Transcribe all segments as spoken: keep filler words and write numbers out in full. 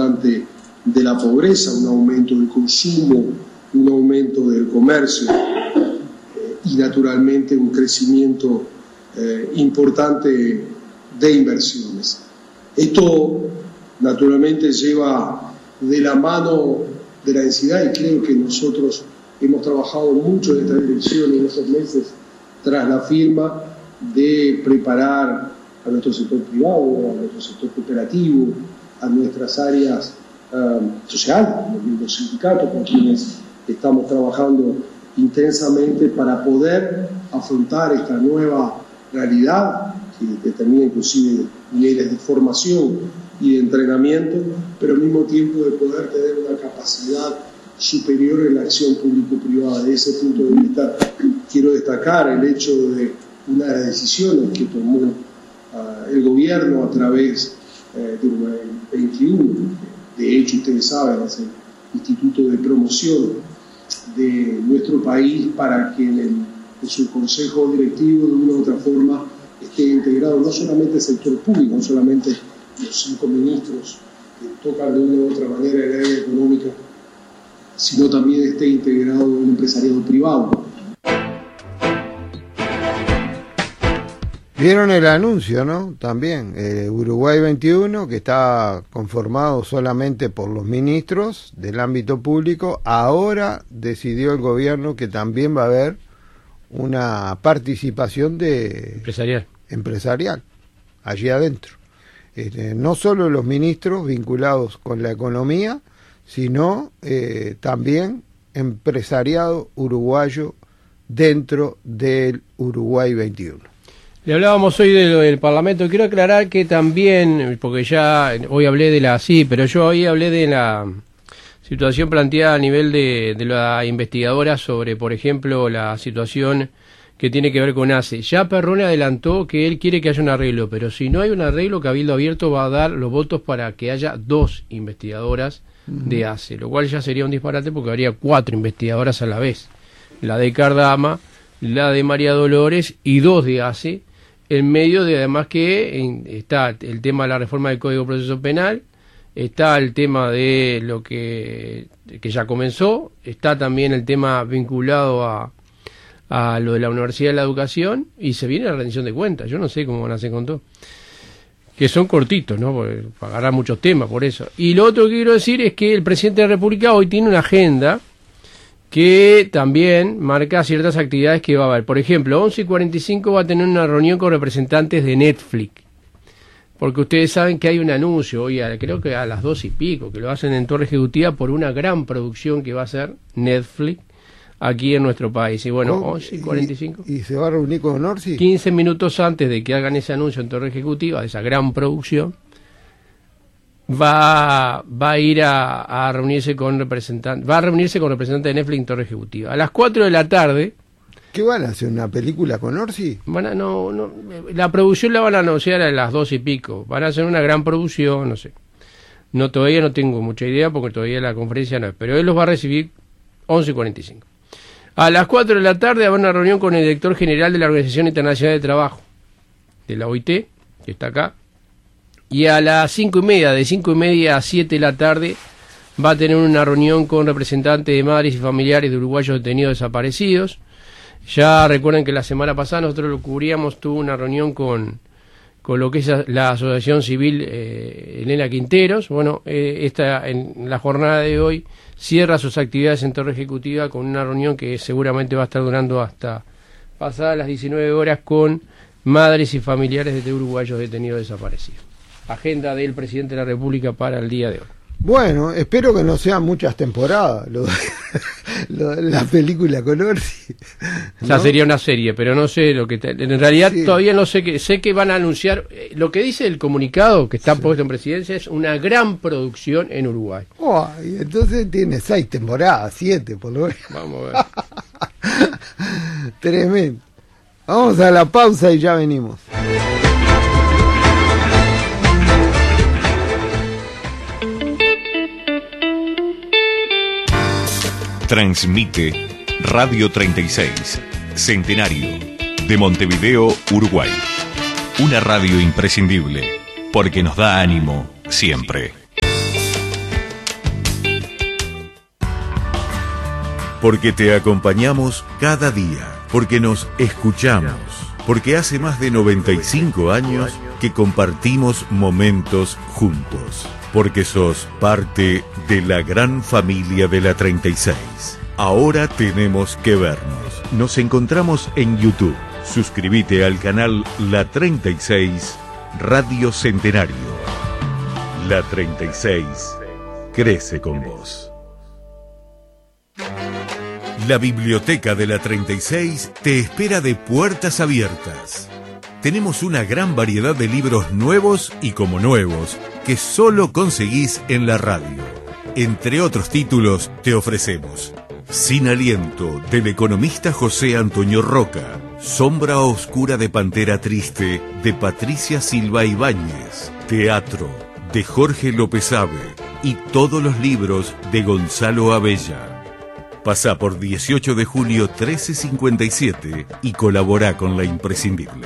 importante de la pobreza, un aumento del consumo, un aumento del comercio eh, y naturalmente un crecimiento eh, importante de inversiones. Esto naturalmente lleva de la mano de la densidad, y creo que nosotros hemos trabajado mucho en esta dirección en estos meses tras la firma de preparar a nuestro sector privado, a nuestro sector cooperativo, a nuestras áreas um, sociales, los mismos sindicatos con quienes estamos trabajando intensamente para poder afrontar esta nueva realidad que determina inclusive niveles de formación y de entrenamiento, pero al mismo tiempo de poder tener una capacidad superior en la acción público-privada. De ese punto de vista quiero destacar el hecho de una de las decisiones que tomó uh, el gobierno a través uh, de Uruguay veintiuno. De hecho, ustedes saben, es el Instituto de Promoción de nuestro país para que en, el, en su consejo directivo de una u otra forma esté integrado no solamente el sector público, no solamente los cinco ministros que tocan de una u otra manera el área económica, sino también esté integrado un empresariado privado. Vieron el anuncio, ¿no? También, eh, Uruguay veintiuno, que está conformado solamente por los ministros del ámbito público. Ahora decidió el gobierno que también va a haber una participación de empresarial, empresarial allí adentro. Este, no solo los ministros vinculados con la economía, sino eh, también empresariado uruguayo dentro del Uruguay veintiuno. Le hablábamos hoy de lo del Parlamento. Quiero aclarar que también, porque ya hoy hablé de la, sí, pero yo hoy hablé de la situación planteada a nivel de, de la investigadora sobre, por ejemplo, la situación que tiene que ver con A C E. Ya Perrone adelantó que él quiere que haya un arreglo, pero si no hay un arreglo, Cabildo Abierto va a dar los votos para que haya dos investigadoras uh-huh. de A C E, lo cual ya sería un disparate porque habría cuatro investigadoras a la vez, la de Cardama, la de María Dolores y dos de A C E, en medio de además que en, está el tema de la reforma del Código de Proceso Penal, está el tema de lo que, que ya comenzó, está también el tema vinculado a, a lo de la Universidad de la Educación, y se viene la rendición de cuentas. Yo no sé cómo van a hacer con todo, que son cortitos, ¿no? Porque pagará muchos temas por eso. Y lo otro que quiero decir es que el presidente de la República hoy tiene una agenda que también marca ciertas actividades que va a haber. Por ejemplo, once y cuarenta y cinco va a tener una reunión con representantes de Netflix, porque ustedes saben que hay un anuncio hoy, a, creo que a las dos y pico, que lo hacen en Torre Ejecutiva por una gran producción que va a hacer Netflix aquí en nuestro país. Y bueno, ¿cómo? once y cuarenta y cinco. ¿Y, ¿Y se va a reunir con Norsi? quince minutos antes de que hagan ese anuncio en Torre Ejecutiva, de esa gran producción, va va a ir a, a reunirse con representantes va a reunirse con representantes de Netflix en Torre Ejecutiva a las cuatro de la tarde. ¿Qué van a hacer? ¿Una película con Orsi? Van a, no, no, la producción la van a anunciar a las dos y pico. Van a hacer una gran producción, no sé. No, todavía no tengo mucha idea porque todavía la conferencia no es, pero él los va a recibir once y cuarenta y cinco. A las cuatro de la tarde habrá una reunión con el director general de la Organización Internacional de Trabajo, de la O I T, que está acá. Y a las cinco y media, de cinco y media a siete de la tarde, va a tener una reunión con representantes de madres y familiares de uruguayos detenidos desaparecidos. Ya recuerden que la semana pasada nosotros lo cubríamos, tuvo una reunión con, con lo que es la Asociación Civil eh, Elena Quinteros. Bueno, eh, esta en la jornada de hoy cierra sus actividades en Torre Ejecutiva con una reunión que seguramente va a estar durando hasta pasadas las diecinueve horas con madres y familiares de uruguayos detenidos desaparecidos. Agenda del presidente de la República para el día de hoy. Bueno, espero que no sean muchas temporadas lo, lo, la película con Orsi, ¿no? O sea, sería una serie, pero no sé lo que te, en realidad sí. Todavía no sé que sé que van a anunciar eh, lo que dice el comunicado que está sí. puesto en presidencia es una gran producción en Uruguay. Oh, y entonces tiene seis temporadas, siete por lo menos. Vamos a ver. Tremendo. Vamos a la pausa y ya venimos. Transmite Radio treinta y seis, Centenario, de Montevideo, Uruguay. Una radio imprescindible, porque nos da ánimo siempre. porque te acompañamos cada día, porque nos escuchamos, porque hace más de noventa y cinco años que compartimos momentos juntos, porque sos parte de la gran familia de la treinta y seis. Ahora tenemos que vernos. Nos encontramos en YouTube. Suscríbete al canal La treinta y seis Radio Centenario. La treinta y seis crece con vos. La biblioteca de la treinta y seis te espera de puertas abiertas. Tenemos una gran variedad de libros nuevos y como nuevos que solo conseguís en la radio. Entre otros títulos te ofrecemos Sin Aliento, del economista José Antonio Roca, Sombra Oscura de Pantera Triste, de Patricia Silva Ibáñez, Teatro, de Jorge López Abe, y todos los libros de Gonzalo Abella. Pasa por dieciocho de julio trece cincuenta y siete y colabora con La Imprescindible.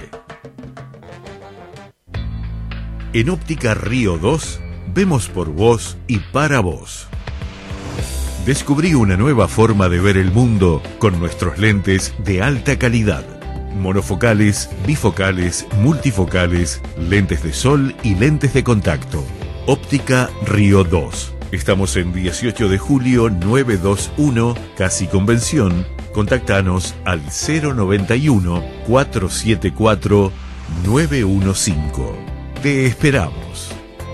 En Óptica Río dos, vemos por vos y para vos. Descubrí una nueva forma de ver el mundo con nuestros lentes de alta calidad. Monofocales, bifocales, multifocales, lentes de sol y lentes de contacto. Óptica Río dos. Estamos en dieciocho de julio novecientos veintiuno, Casi Convención. Contactanos al cero noventa y uno, cuatrocientos setenta y cuatro, novecientos quince. Te esperamos.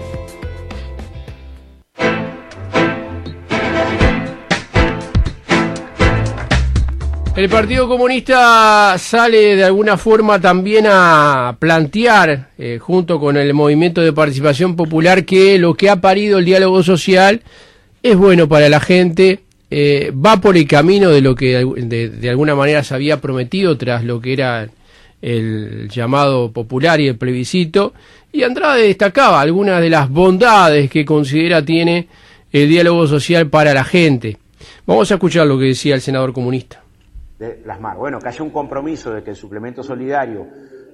El Partido Comunista sale de alguna forma también a plantear, eh, junto con el Movimiento de Participación Popular, que lo que ha parido el diálogo social es bueno para la gente, eh, va por el camino de lo que de, de alguna manera se había prometido tras lo que era el llamado popular y el plebiscito, y Andrade destacaba algunas de las bondades que considera tiene el diálogo social para la gente. Vamos a escuchar lo que decía el senador comunista. De plasmar, bueno, que haya un compromiso de que el suplemento solidario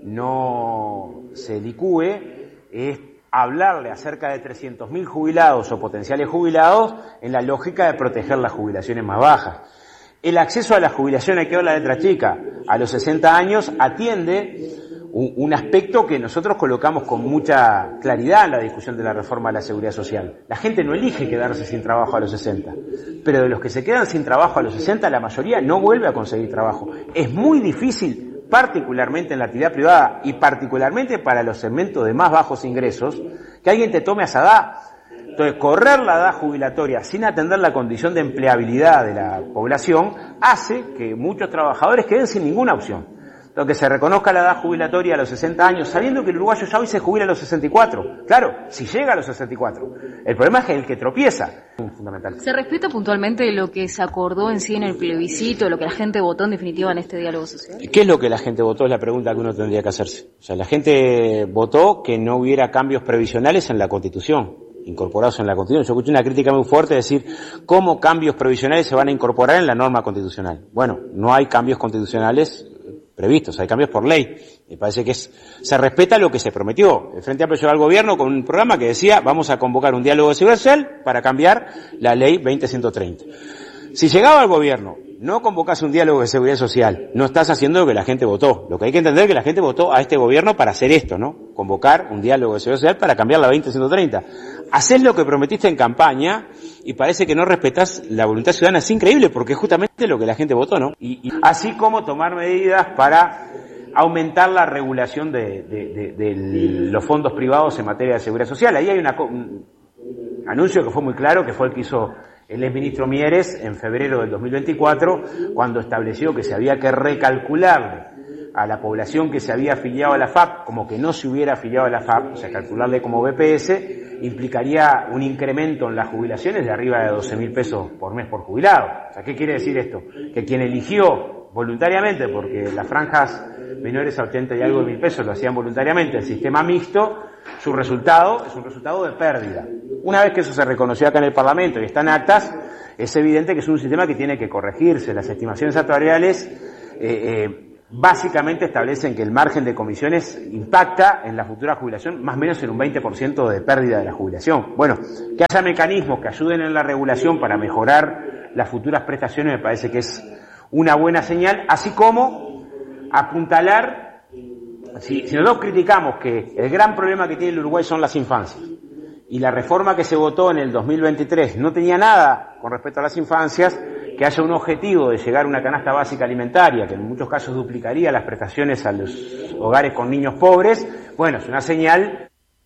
no se licúe, es hablarle a cerca de trescientos mil jubilados o potenciales jubilados en la lógica de proteger las jubilaciones más bajas. El acceso a la jubilación, hay que ver la letra chica, a los sesenta años atiende un, un aspecto que nosotros colocamos con mucha claridad en la discusión de la reforma de la seguridad social. La gente no elige quedarse sin trabajo a los sesenta, pero de los que se quedan sin trabajo a los sesenta, la mayoría no vuelve a conseguir trabajo. Es muy difícil, particularmente en la actividad privada y particularmente para los segmentos de más bajos ingresos, que alguien te tome a esa edad. Entonces, correr la edad jubilatoria sin atender la condición de empleabilidad de la población hace que muchos trabajadores queden sin ninguna opción. Entonces, que se reconozca la edad jubilatoria a los sesenta años, sabiendo que el uruguayo ya hoy se jubila a los sesenta y cuatro. Claro, si llega a los sesenta y cuatro. El problema es que el que tropieza. Fundamental. ¿Se respeta puntualmente lo que se acordó en sí en el plebiscito, lo que la gente votó en definitiva en este diálogo social? ¿Qué es lo que la gente votó? Es la pregunta que uno tendría que hacerse. O sea, la gente votó que no hubiera cambios previsionales en la Constitución, incorporados en la Constitución. Yo escuché una crítica muy fuerte decir, ¿cómo cambios previsionales se van a incorporar en la norma constitucional? Bueno, no hay cambios constitucionales previstos, hay cambios por ley. Me parece que es, se respeta lo que se prometió. El Frente Amplio llegó al gobierno con un programa que decía, vamos a convocar un diálogo de seguridad social para cambiar la ley veinte ciento treinta. Si llegaba al gobierno, no convocas un diálogo de seguridad social, no estás haciendo lo que la gente votó. Lo que hay que entender es que la gente votó a este gobierno para hacer esto, ¿no? Convocar un diálogo de seguridad social para cambiar la veinte ciento treinta. Hacés lo que prometiste en campaña y parece que no respetás la voluntad ciudadana. Es increíble porque es justamente lo que la gente votó, ¿no? Y, y así como tomar medidas para aumentar la regulación de, de, de, de los fondos privados en materia de seguridad social. Ahí hay una, un anuncio que fue muy claro, que fue el que hizo el exministro Mieres en febrero del dos mil veinticuatro, cuando estableció que se había que recalcularle a la población que se había afiliado a la F A P como que no se hubiera afiliado a la F A P, o sea, calcularle como B P S, implicaría un incremento en las jubilaciones de arriba de doce mil pesos por mes por jubilado. O sea, ¿qué quiere decir esto? Que quien eligió voluntariamente, porque las franjas menores a ochenta y algo de mil pesos lo hacían voluntariamente, el sistema mixto, su resultado es un resultado de pérdida. Una vez que eso se reconoció acá en el Parlamento y está en actas, es evidente que es un sistema que tiene que corregirse. Las estimaciones actuariales eh, eh, básicamente establecen que el margen de comisiones impacta en la futura jubilación más o menos en un veinte por ciento de pérdida de la jubilación. Bueno, que haya mecanismos que ayuden en la regulación para mejorar las futuras prestaciones me parece que es una buena señal, así como apuntalar, si, si nosotros criticamos que el gran problema que tiene el Uruguay son las infancias, y la reforma que se votó en el dos mil veintitrés no tenía nada con respecto a las infancias, que haya un objetivo de llegar a una canasta básica alimentaria, que en muchos casos duplicaría las prestaciones a los hogares con niños pobres, bueno, es una señal.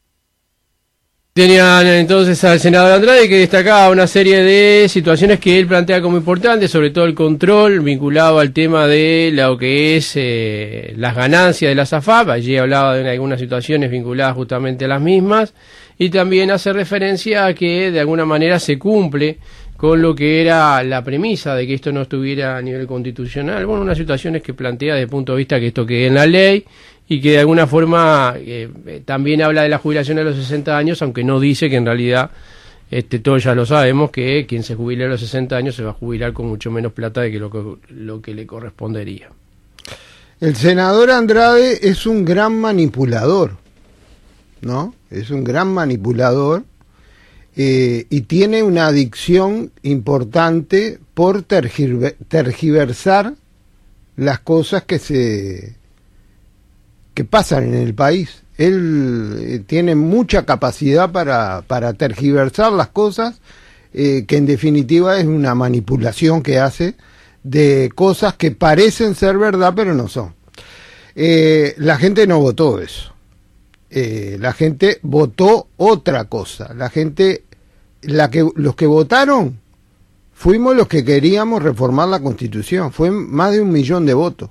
Tenían entonces al senador Andrade, que destacaba una serie de situaciones que él plantea como importantes, sobre todo el control vinculado al tema de lo que es eh, las ganancias de la SAFAP. Allí hablaba de algunas situaciones vinculadas justamente a las mismas, y también hace referencia a que de alguna manera se cumple con lo que era la premisa de que esto no estuviera a nivel constitucional. Bueno, unas situaciones que plantea desde el punto de vista que esto quede en la ley, y que de alguna forma eh, también habla de la jubilación a los sesenta años, aunque no dice que en realidad, este, todos ya lo sabemos, que quien se jubile a los sesenta años se va a jubilar con mucho menos plata de que lo que, lo que le correspondería. El senador Andrade es un gran manipulador, ¿no? Es un gran manipulador eh, y tiene una adicción importante por tergiver- tergiversar las cosas que se que pasan en el país. Él eh, tiene mucha capacidad para, para tergiversar las cosas, eh, que en definitiva es una manipulación que hace de cosas que parecen ser verdad pero no son. Eh, la gente no votó eso. Eh, la gente votó otra cosa. La gente, la que, los que votaron fuimos los que queríamos reformar la Constitución. Fue más de un millón de votos.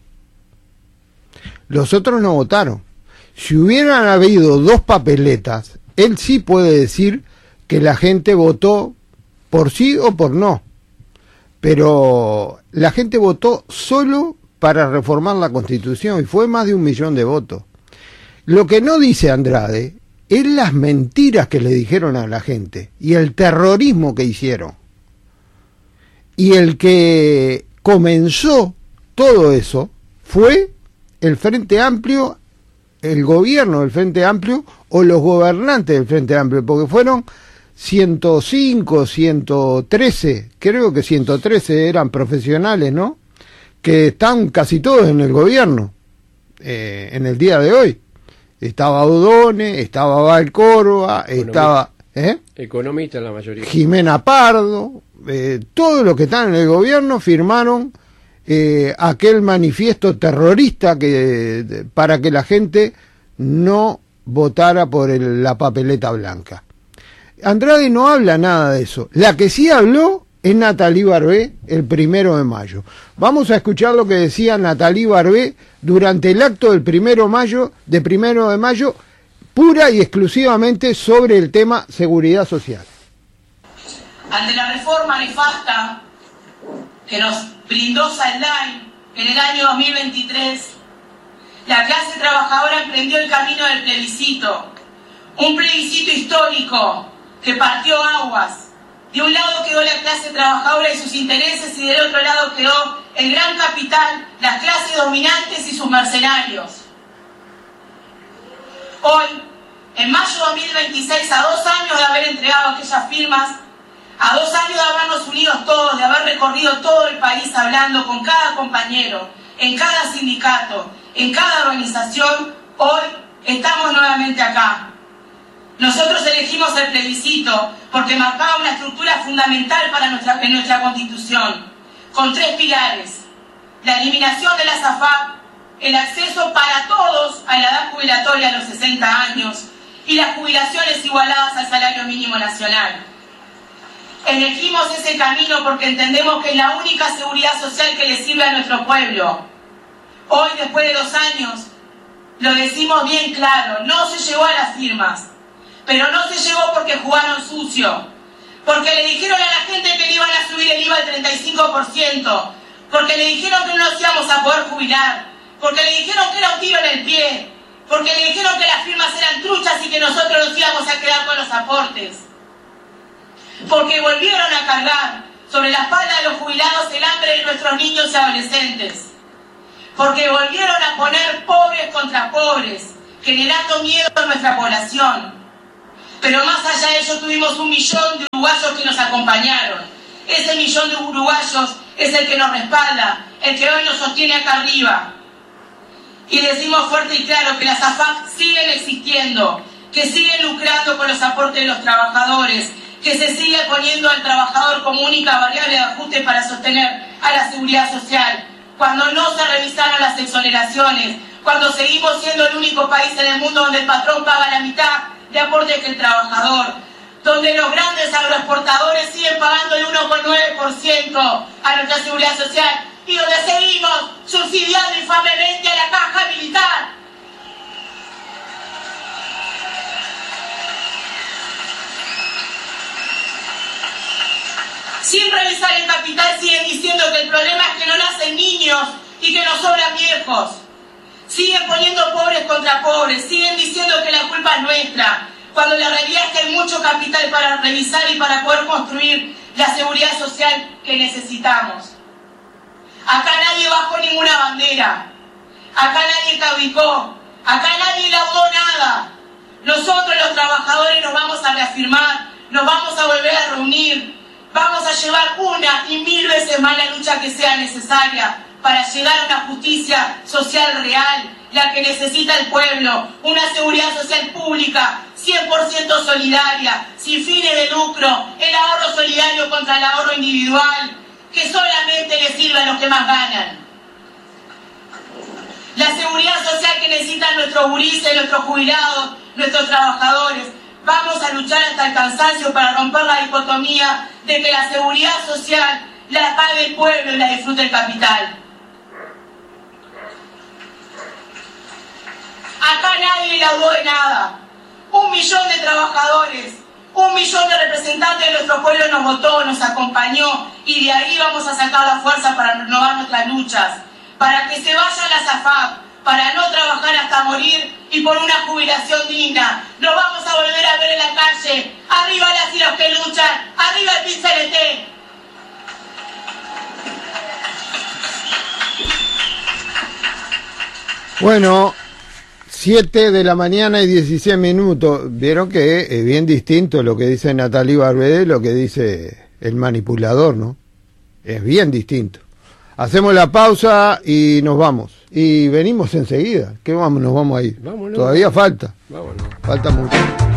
Los otros no votaron. Si hubieran habido dos papeletas, él sí puede decir que la gente votó por sí o por no. Pero la gente votó solo para reformar la Constitución y fue más de un millón de votos. Lo que no dice Andrade es las mentiras que le dijeron a la gente y el terrorismo que hicieron. Y el que comenzó todo eso fue el Frente Amplio, el gobierno del Frente Amplio o los gobernantes del Frente Amplio, porque fueron ciento cinco, ciento trece, creo que ciento trece eran profesionales, ¿no? Que están casi todos en el gobierno, eh, en el día de hoy. Estaba Odone, estaba Valcórdoba, estaba... ¿eh? Economista la mayoría. Jimena Pardo, eh, todos los que están en el gobierno firmaron eh, aquel manifiesto terrorista que de, para que la gente no votara por el, la papeleta blanca. Andrade no habla nada de eso. La que sí habló es Nathalie Barbé el primero de mayo. Vamos a escuchar lo que decía Nathalie Barbé durante el acto del primero de mayo, de primero de mayo, pura y exclusivamente sobre el tema seguridad social. Ante la reforma nefasta que nos brindó Salday en el año dos mil veintitrés, la clase trabajadora emprendió el camino del plebiscito, un plebiscito histórico que partió aguas. De un lado quedó la clase trabajadora y sus intereses, y del otro lado quedó el gran capital, las clases dominantes y sus mercenarios. Hoy, en mayo de dos mil veintiséis, a dos años de haber entregado aquellas firmas, a dos años de habernos unido todos, de haber recorrido todo el país hablando con cada compañero, en cada sindicato, en cada organización, hoy estamos nuevamente acá. Nosotros elegimos el plebiscito porque marcaba una estructura fundamental para nuestra, en nuestra Constitución, con tres pilares: la eliminación de la SAFAP, el acceso para todos a la edad jubilatoria a los sesenta años y las jubilaciones igualadas al salario mínimo nacional. Elegimos ese camino porque entendemos que es la única seguridad social que le sirve a nuestro pueblo. Hoy, después de dos años, lo decimos bien claro, no se llegó a las firmas. Pero no se llegó porque jugaron sucio, porque le dijeron a la gente que le iban a subir el I V A al treinta y cinco por ciento, porque le dijeron que no nos íbamos a poder jubilar, porque le dijeron que era un tiro en el pie, porque le dijeron que las firmas eran truchas y que nosotros nos íbamos a quedar con los aportes, porque volvieron a cargar sobre la espalda de los jubilados el hambre de nuestros niños y adolescentes, porque volvieron a poner pobres contra pobres, generando miedo a nuestra población. Pero más allá de ello, tuvimos un millón de uruguayos que nos acompañaron. Ese millón de uruguayos es el que nos respalda, el que hoy nos sostiene acá arriba. Y decimos fuerte y claro que las AFAP siguen existiendo, que siguen lucrando con los aportes de los trabajadores, que se sigue poniendo al trabajador como única variable de ajuste para sostener a la seguridad social, cuando no se revisaron las exoneraciones, cuando seguimos siendo el único país en el mundo donde el patrón paga la mitad de aportes que el trabajador, donde los grandes agroexportadores siguen pagando el uno coma nueve por ciento a nuestra seguridad social y donde seguimos subsidiando infamemente a la caja militar. Sin revisar el capital siguen diciendo que el problema es que no nacen niños y que nos sobran viejos. Siguen poniendo pobres contra pobres, siguen diciendo que la culpa es nuestra, cuando la realidad es que hay mucho capital para revisar y para poder construir la seguridad social que necesitamos. Acá nadie bajó ninguna bandera, acá nadie caudicó, acá nadie laudó nada. Nosotros los trabajadores nos vamos a reafirmar, nos vamos a volver a reunir, vamos a llevar una y mil veces más la lucha que sea necesaria para llegar a una justicia social real, la que necesita el pueblo, una seguridad social pública, cien por ciento solidaria, sin fines de lucro, el ahorro solidario contra el ahorro individual, que solamente le sirve a los que más ganan. La seguridad social que necesitan nuestros gurises, nuestros jubilados, nuestros trabajadores. Vamos a luchar hasta el cansancio para romper la dicotomía de que la seguridad social la pague el pueblo y la disfrute el capital. Acá nadie laudó de nada. Un millón de trabajadores, un millón de representantes de nuestro pueblo nos votó, nos acompañó y de ahí vamos a sacar la fuerza para renovar nuestras luchas, para que se vayan las AFAP, para no trabajar hasta morir y por una jubilación digna. Nos vamos a volver a ver en la calle. Arriba las y los que luchan, arriba el P C L T. Bueno, siete de la mañana y dieciséis minutos. Vieron que es bien distinto lo que dice Natalie Barbeté de lo que dice el manipulador, ¿no? Es bien distinto. Hacemos la pausa y nos vamos. Y venimos enseguida. ¿Qué vamos? Nos vamos a ir. Vámonos. Todavía falta. Vámonos. Falta mucho.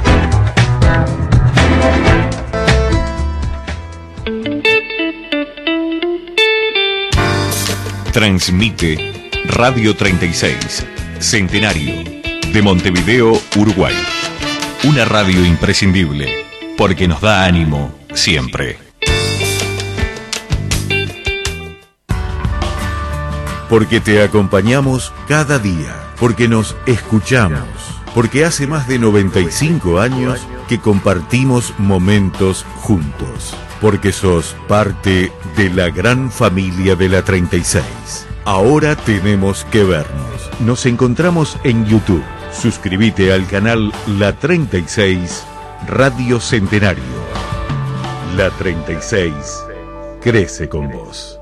Transmite Radio treinta y seis, Centenario, de Montevideo, Uruguay. Una radio imprescindible, porque nos da ánimo siempre. Porque te acompañamos cada día, porque nos escuchamos, porque hace más de noventa y cinco años que compartimos momentos juntos, porque sos parte de la gran familia de la treinta y seis. Ahora tenemos que vernos. Nos encontramos en YouTube. Suscríbete al canal La treinta y seis Radio Centenario. La treinta y seis crece con vos.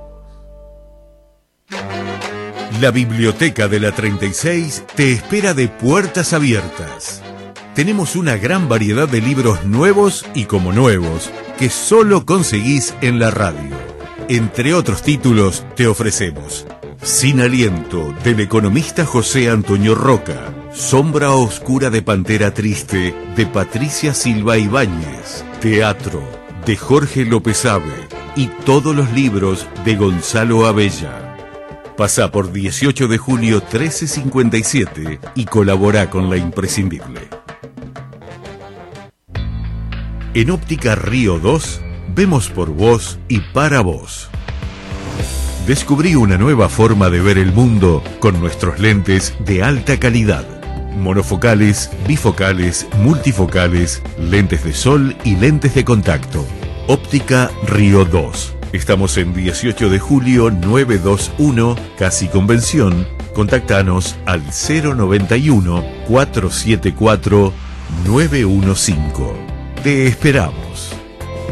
La biblioteca de la treinta y seis te espera de puertas abiertas. Tenemos una gran variedad de libros nuevos y como nuevos que solo conseguís en la radio. Entre otros títulos te ofrecemos Sin Aliento, del economista José Antonio Roca, Sombra Oscura de Pantera Triste, de Patricia Silva Ibáñez, Teatro, de Jorge López Abe, y todos los libros de Gonzalo Abella. Pasá por dieciocho de julio trece cincuenta y siete y colabora con La Imprescindible. En Óptica Río dos, vemos por vos y para vos. Descubrí una nueva forma de ver el mundo con nuestros lentes de alta calidad. Monofocales, bifocales, multifocales, lentes de sol y lentes de contacto. Óptica Río dos. Estamos en dieciocho de julio novecientos veintiuno, Casi Convención. Contactanos al cero noventa y uno, cuatrocientos setenta y cuatro, nueve uno cinco. Te esperamos.